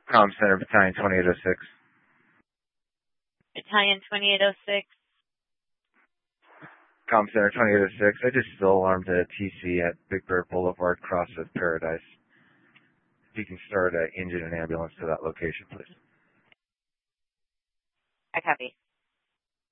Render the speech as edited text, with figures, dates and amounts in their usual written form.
Comm Center, Battalion 2806. Battalion 2806. Comm Center 2806. I just still alarmed a TC at Big Bear Boulevard, cross with Paradise. If you can start an engine and ambulance to that location, please. I copy.